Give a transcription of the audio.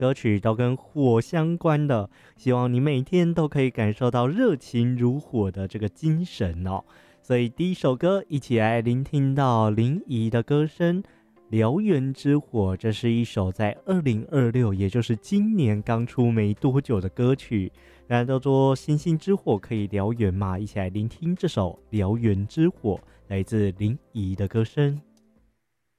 歌曲都跟火相关的，希望你每天都可以感受到热情如火的这个精神哦。所以第一首歌，一起来聆听到林怡的歌声《燎原之火》，这是一首在2026，也就是今年刚出没多久的歌曲。大家都说星星之火可以燎原嘛，一起来聆听这首《燎原之火》，来自林怡的歌声。